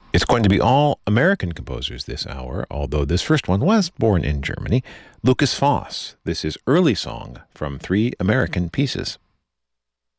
It's going to be all American composers this hour, although this first one was born in Germany. Lukas Foss. This is Early Song from Three American Pieces.